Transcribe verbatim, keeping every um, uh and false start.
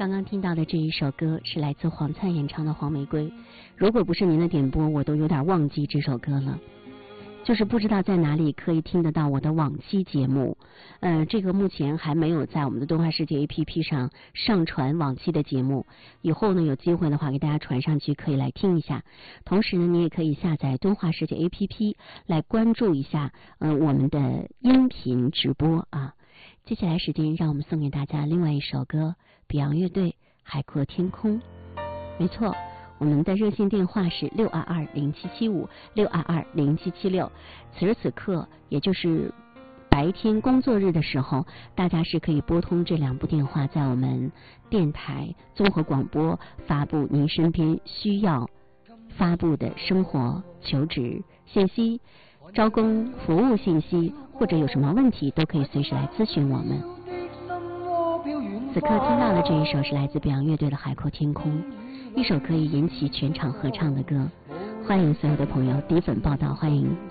刚刚听到的这一首歌是来自黄灿演唱的《黄玫瑰》，如果不是您的点播，我都有点忘记这首歌了。就是不知道在哪里可以听得到我的往期节目，呃，这个目前还没有在我们的东华世界 A P P 上上传往期的节目，以后呢有机会的话给大家传上去，可以来听一下。同时呢，你也可以下载东华世界 A P P 来关注一下，呃，我们的音频直播啊。接下来时间，让我们送给大家另外一首歌，比昂乐队《海阔天空》。没错。我们的热线电话是六二二零七七五六二二零七七六。此时此刻，也就是白天工作日的时候，大家是可以拨通这两部电话，在我们电台综合广播发布您身边需要发布的生活求职信息、招工服务信息，或者有什么问题，都可以随时来咨询我们。此刻听到的这一首是来自比昂乐队的《海阔天空》。一首可以引起全场合唱的歌，欢迎所有的朋友底粉报道，欢迎。